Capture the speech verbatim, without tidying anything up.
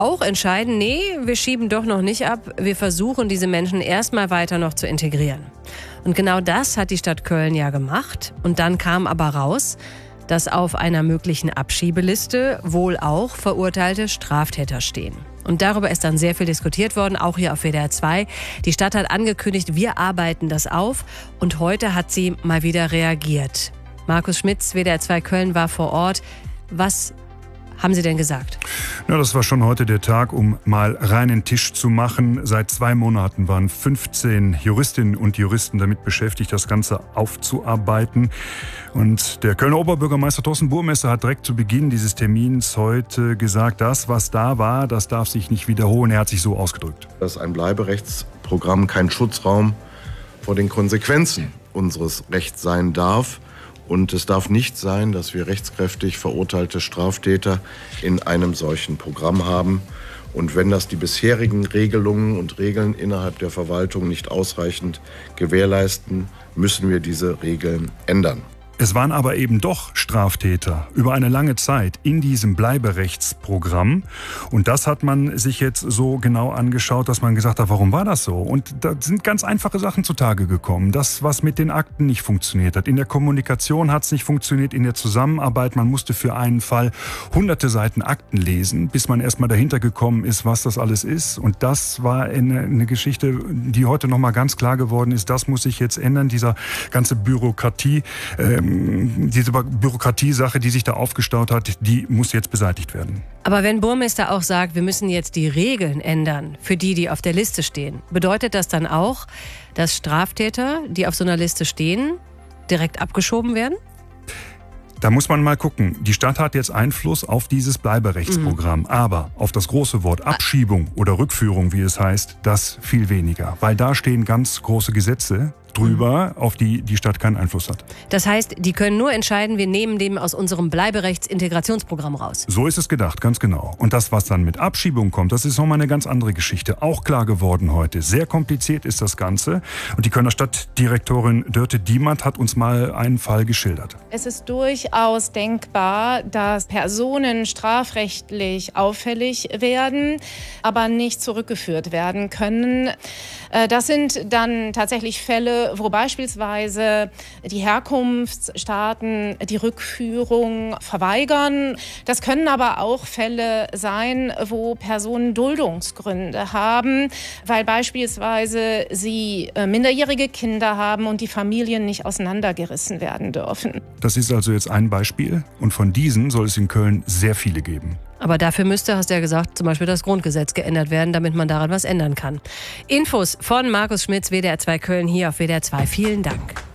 auch entscheiden, nee, wir schieben doch noch nicht ab, wir versuchen, diese Menschen erstmal weiter noch zu integrieren. Und genau das hat die Stadt Köln ja gemacht. Und dann kam aber raus, dass auf einer möglichen Abschiebeliste wohl auch verurteilte Straftäter stehen. Und darüber ist dann sehr viel diskutiert worden, auch hier auf W D R zwei. Die Stadt hat angekündigt, wir arbeiten das auf. Und heute hat sie mal wieder reagiert. Markus Schmitz, W D R zwei Köln, war vor Ort. Was haben Sie denn gesagt? Ja, das war schon heute der Tag, um mal reinen Tisch zu machen. Seit zwei Monaten waren fünfzehn Juristinnen und Juristen damit beschäftigt, das Ganze aufzuarbeiten. Und der Kölner Oberbürgermeister Thorsten Burmesser hat direkt zu Beginn dieses Termins heute gesagt, das, was da war, das darf sich nicht wiederholen. Er hat sich so ausgedrückt. Dass ein Bleiberechtsprogramm kein Schutzraum vor den Konsequenzen unseres Rechts sein darf. Und es darf nicht sein, dass wir rechtskräftig verurteilte Straftäter in einem solchen Programm haben. Und wenn das die bisherigen Regelungen und Regeln innerhalb der Verwaltung nicht ausreichend gewährleisten, müssen wir diese Regeln ändern. Es waren aber eben doch Straftäter über eine lange Zeit in diesem Bleiberechtsprogramm. Und das hat man sich jetzt so genau angeschaut, dass man gesagt hat, warum war das so? Und da sind ganz einfache Sachen zutage gekommen. Das, was mit den Akten nicht funktioniert hat. In der Kommunikation hat es nicht funktioniert, in der Zusammenarbeit. Man musste für einen Fall hunderte Seiten Akten lesen, bis man erstmal dahinter gekommen ist, was das alles ist. Und das war eine, eine Geschichte, die heute nochmal ganz klar geworden ist. Das muss sich jetzt ändern, dieser ganze Bürokratie. Ähm, Diese Bürokratiesache, die sich da aufgestaut hat, die muss jetzt beseitigt werden. Aber wenn Burmester auch sagt, wir müssen jetzt die Regeln ändern für die, die auf der Liste stehen, bedeutet das dann auch, dass Straftäter, die auf so einer Liste stehen, direkt abgeschoben werden? Da muss man mal gucken. Die Stadt hat jetzt Einfluss auf dieses Bleiberechtsprogramm. Mhm. Aber auf das große Wort Abschiebung oder Rückführung, wie es heißt, das viel weniger. Weil da stehen ganz große Gesetze drüber, auf die die Stadt keinen Einfluss hat. Das heißt, die können nur entscheiden, wir nehmen dem aus unserem Bleiberechtsintegrationsprogramm raus. So ist es gedacht, ganz genau. Und das, was dann mit Abschiebung kommt, das ist nochmal eine ganz andere Geschichte. Auch klar geworden heute. Sehr kompliziert ist das Ganze. Und die Kölner Stadtdirektorin Dörte Diemand hat uns mal einen Fall geschildert. Es ist durchaus denkbar, dass Personen strafrechtlich auffällig werden, aber nicht zurückgeführt werden können. Das sind dann tatsächlich Fälle, wo beispielsweise die Herkunftsstaaten die Rückführung verweigern. Das können aber auch Fälle sein, wo Personen Duldungsgründe haben, weil beispielsweise sie minderjährige Kinder haben und die Familien nicht auseinandergerissen werden dürfen. Das ist also jetzt ein Beispiel und von diesen soll es in Köln sehr viele geben. Aber dafür müsste, hast du ja gesagt, zum Beispiel das Grundgesetz geändert werden, damit man daran was ändern kann. Infos von Markus Schmitz, W D R zwei Köln, hier auf W D R zwei. Vielen Dank.